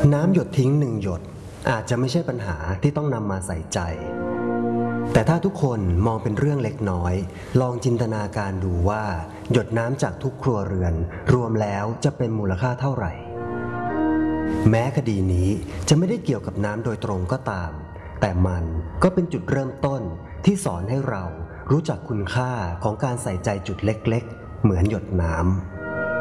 น้ำหยดทิ้งหนึ่งหยดอาจจะไม่ใช่ปัญหาที่ต้องนำมาใส่ใจแต่ถ้าทุกคนมองเป็นเรื่องเล็กน้อยลองจินตนาการดูว่าหยดน้ำจากทุกครัวเรือนรวมแล้วจะเป็นมูลค่าเท่าไหร่แม้คดีนี้จะไม่ได้เกี่ยวกับน้ำโดยตรงก็ตามแต่มันก็เป็นจุดเริ่มต้นที่สอนให้เรารู้จักคุณค่าของการใส่ใจจุดเล็กๆเหมือนหยดน้ำ